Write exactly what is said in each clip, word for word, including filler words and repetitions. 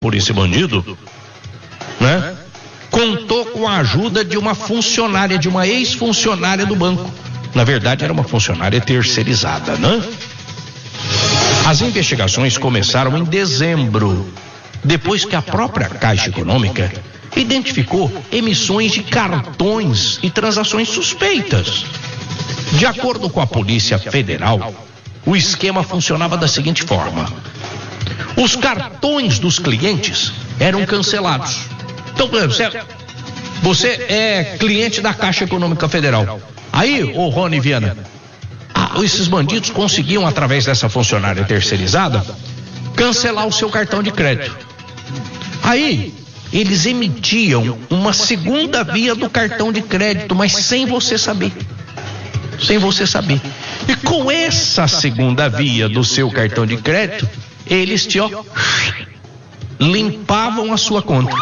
por esse bandido, né? Contou com a ajuda de uma funcionária, de uma ex-funcionária do banco. Na verdade, era uma funcionária terceirizada, né? As investigações começaram em dezembro, depois que a própria Caixa Econômica identificou emissões de cartões e transações suspeitas. De acordo com a Polícia Federal, o esquema funcionava da seguinte forma: os cartões dos clientes eram cancelados. Então, por exemplo, você é cliente da Caixa Econômica Federal. Aí, ô Rony Viana, ah, esses bandidos conseguiam, através dessa funcionária terceirizada, cancelar o seu cartão de crédito. Aí, eles emitiam uma segunda via do cartão de crédito, mas sem você saber. Sem você saber. E com essa segunda via do seu cartão de crédito, eles te, ó, limpavam a sua conta.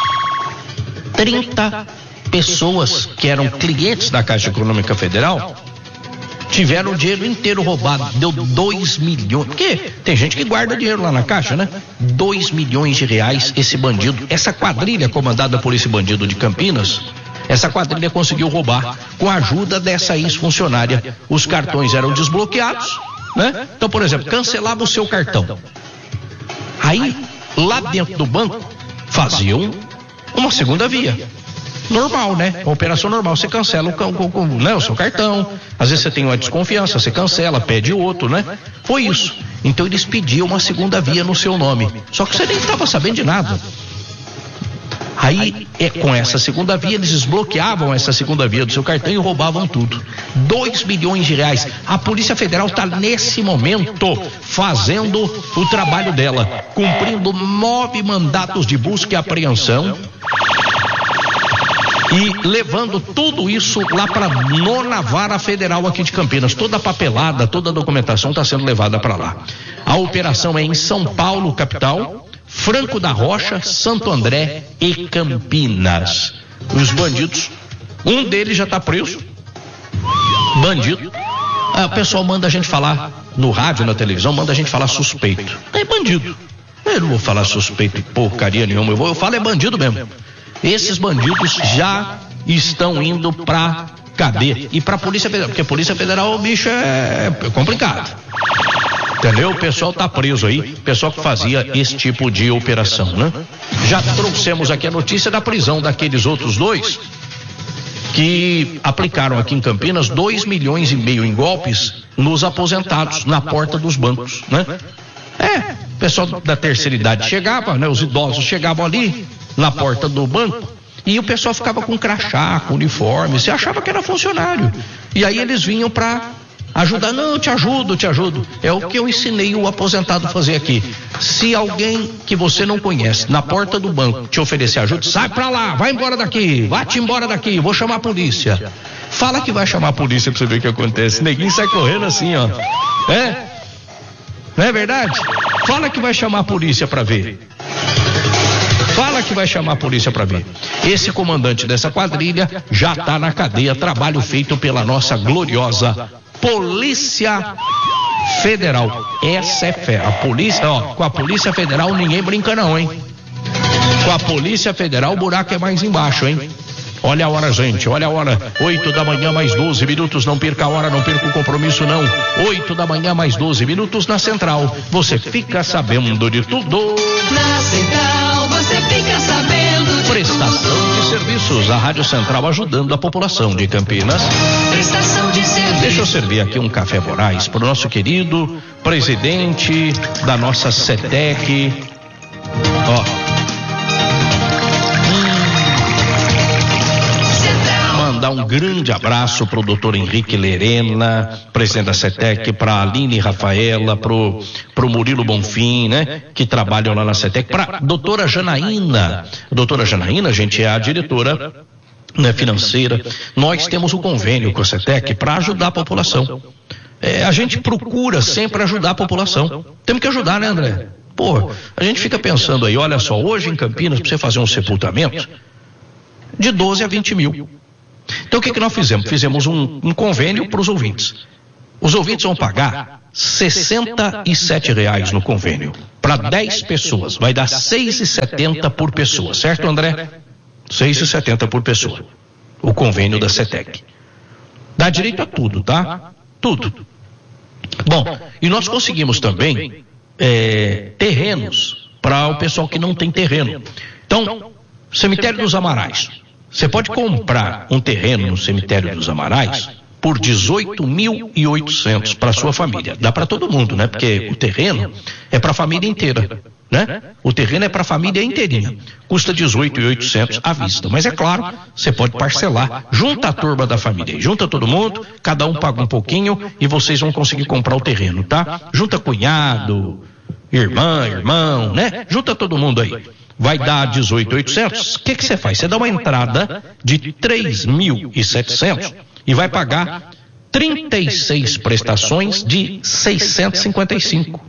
trinta pessoas que eram clientes da Caixa Econômica Federal tiveram o dinheiro inteiro roubado. Deu dois milhões. Porque tem gente que guarda dinheiro lá na Caixa, né? dois milhões de reais esse bandido, essa quadrilha comandada por esse bandido de Campinas, essa quadrilha conseguiu roubar com a ajuda dessa ex-funcionária. Os cartões eram desbloqueados, né? Então, por exemplo, cancelava o seu cartão. Aí, lá dentro do banco, faziam uma segunda via. Normal, né? Uma operação normal. Você cancela o, o, o, né, o seu cartão. Às vezes você tem uma desconfiança, você cancela, pede outro, né? Foi isso. Então eles pediam uma segunda via no seu nome. Só que você nem estava sabendo de nada. Aí, é, com essa segunda via, eles desbloqueavam essa segunda via do seu cartão e roubavam tudo. dois milhões de reais. A Polícia Federal está nesse momento fazendo o trabalho dela, cumprindo nove mandatos de busca e apreensão e levando tudo isso lá para a nona vara federal aqui de Campinas. Toda a papelada, toda a documentação está sendo levada para lá. A operação é em São Paulo, capital, Franco da Rocha, Santo André e Campinas. Os bandidos, um deles já está preso. Bandido. Ah, o pessoal manda a gente falar no rádio, na televisão, manda a gente falar suspeito. É bandido. Eu não vou falar suspeito de porcaria nenhuma. Eu, vou, eu falo é bandido mesmo. Esses bandidos já estão indo pra cadeia e pra Polícia Federal, porque a Polícia Federal, o bicho é complicado. Entendeu? O pessoal tá preso aí, o pessoal que fazia esse tipo de operação, né? Já trouxemos aqui a notícia da prisão daqueles outros dois que aplicaram aqui em Campinas dois milhões e meio em golpes nos aposentados, na porta dos bancos, né? É, o pessoal da terceira idade chegava, né? Os idosos chegavam ali na porta do banco e o pessoal ficava com crachá, com uniforme, você achava que era funcionário. E aí eles vinham pra ajudar. Não, eu te ajudo, te ajudo. É o que eu ensinei o aposentado a fazer aqui. Se alguém que você não conhece na porta do banco te oferecer ajuda, sai pra lá, vai embora daqui, vai-te embora daqui, vou chamar a polícia. Fala que vai chamar a polícia pra você ver o que acontece. Neguinho sai correndo assim, ó. É? Não é verdade? Fala que vai chamar a polícia pra ver. Fala que vai chamar a polícia para ver. Esse comandante dessa quadrilha já está na cadeia. Trabalho feito pela nossa gloriosa Polícia Federal. Essa é fé. A polícia, ó, com a Polícia Federal ninguém brinca não, hein? Com a Polícia Federal o buraco é mais embaixo, hein? Olha a hora, gente, olha a hora. Oito da manhã mais doze minutos. Não perca a hora, não perca o compromisso, não. Oito da manhã mais doze minutos na Central. Você fica sabendo de tudo. Na Central você fica sabendo de Prestação tudo. de serviços. A Rádio Central ajudando a população de Campinas. Prestação de serviços. Deixa eu servir aqui um café Moraes para o nosso querido presidente da nossa CETEC. Ó. Dar um grande abraço pro doutor Henrique Lerena, presidente da CETEC, pra Aline Rafaela, pro, pro Murilo Bonfim, né? Que trabalham lá na CETEC, pra doutora Janaína. Doutora Janaína, gente, é a diretora, né, financeira. Nós temos um convênio com a CETEC para ajudar a população. É, a gente procura sempre ajudar a população. Temos que ajudar, né, André? Pô, a gente fica pensando aí, olha só, hoje em Campinas, pra você fazer um sepultamento, de doze a vinte mil. Então o que que nós fizemos? Fizemos um, um convênio para os ouvintes. Os ouvintes vão pagar sessenta e sete reais no convênio. Para dez pessoas, vai dar seis e setenta por pessoa, certo, André? seis e setenta por pessoa. O convênio da CETEC. Dá direito a tudo, tá? Tudo. Bom, e nós conseguimos também é, terrenos para o pessoal que não tem terreno. Então, Cemitério dos Amarais. Você pode comprar um terreno no Cemitério dos Amarais por dezoito mil e oitocentos para sua família. Dá para todo mundo, né? Porque o terreno é para a família inteira, né? O terreno é para a família inteirinha. Custa dezoito mil e oitocentos à vista. Mas é claro, você pode parcelar. Junta a turma da família, junta todo mundo, cada um paga um pouquinho e vocês vão conseguir comprar o terreno, tá? Junta cunhado, irmã, irmão, né? Junta todo mundo aí. Vai dar dezoito mil e oitocentos. O que que você faz? Você dá uma entrada de três mil e setecentos e vai pagar trinta e seis prestações de seiscentos e cinquenta e cinco.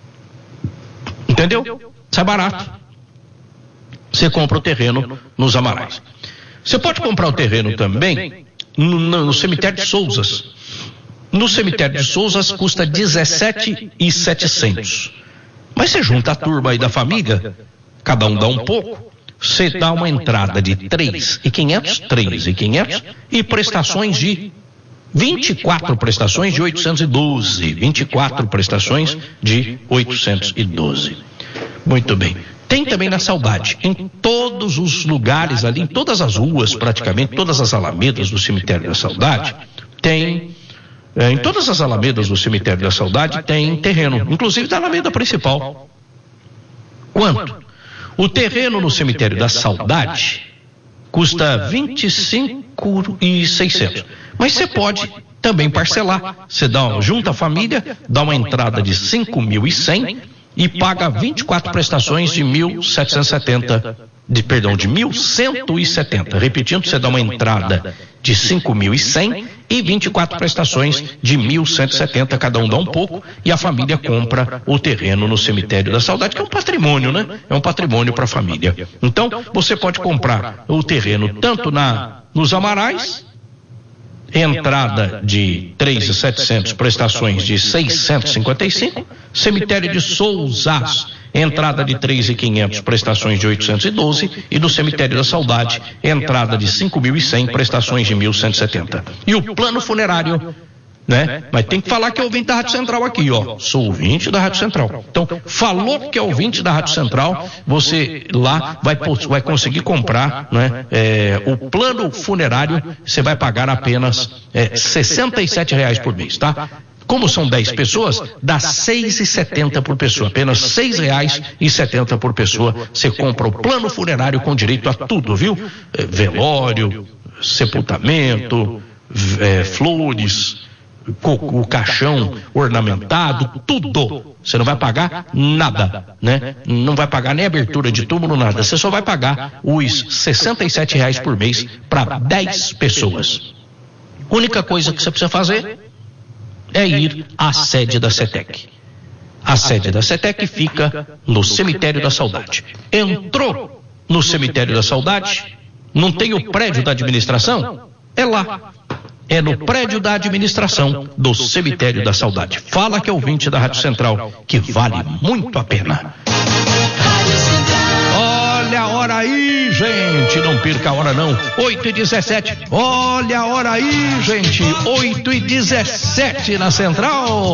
Entendeu? Isso é barato. Você compra o terreno nos Amarais. Você pode comprar o terreno também no, no, no cemitério de Souzas. No cemitério de Souzas custa dezessete mil e setecentos. Mas você junta a turma aí da família, cada um dá um pouco, você dá uma entrada de três mil e quinhentos, três mil e quinhentos e prestações de vinte e quatro prestações de oitocentos e doze, vinte e quatro prestações de oitocentos e doze. Muito bem. Tem também na Saudade, em todos os lugares ali, em todas as ruas, praticamente, todas as alamedas do Cemitério da Saudade, tem, é, em todas as alamedas do Cemitério da Saudade tem terreno, inclusive da alameda principal. Quanto? O terreno no Cemitério da Saudade custa vinte e cinco mil e seiscentos. Mas você pode também parcelar. Você dá, junta a família, dá uma entrada de cinco mil e cem e paga vinte e quatro prestações de mil setecentos e setenta, de perdão, de mil cento e setenta. Repetindo, você dá uma entrada de cinco mil e cem e vinte e quatro prestações de mil cento e setenta, cada um dá um pouco, e a família compra o terreno no Cemitério da Saudade, que é um patrimônio, né? É um patrimônio para a família. Então, você pode comprar o terreno tanto na nos Amarais, entrada de três mil e setecentos, prestações de seiscentos e cinquenta e cinco, Cemitério de Souzas, entrada de três mil e quinhentos, prestações de oitocentos e doze, e do Cemitério da Saudade, entrada de cinco mil e cem, prestações de mil cento e setenta. E o plano funerário, né? Mas tem que falar que é ouvinte da Rádio Central aqui, ó. Sou ouvinte da Rádio Central. Então, falou que é ouvinte da Rádio Central, você lá vai, vai conseguir comprar, né? É, o plano funerário, você vai pagar apenas é, sessenta e sete reais por mês, tá? Como são dez pessoas, dá seis reais e setenta por pessoa, apenas seis reais e setenta por pessoa. Você compra o plano funerário com direito a tudo, viu? É, velório, sepultamento, é, flores, o caixão ornamentado, tudo. Você não vai pagar nada, né? Não vai pagar nem abertura de túmulo, nada. Você só vai pagar os sessenta e sete reais por mês para dez pessoas. Única coisa que você precisa fazer é ir à sede da CETEC. A sede da CETEC fica no Cemitério da Saudade. Entrou no Cemitério da Saudade, não tem o prédio da administração? É lá. É no prédio da administração do Cemitério da Saudade. Fala que é ouvinte da Rádio Central, que vale muito a pena. Olha a hora aí, gente. Não perca a hora, não. oito e dezessete. Olha a hora aí, gente. oito e dezessete na Central.